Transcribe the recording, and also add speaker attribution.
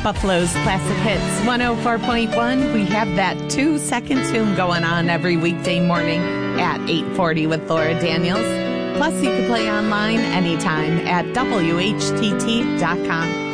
Speaker 1: Buffalo's Classic Hits 104.1. We have that 2-second tune going on every weekday morning at 8:40 with Laura Daniels. Plus, you can play online anytime at WHTT.com.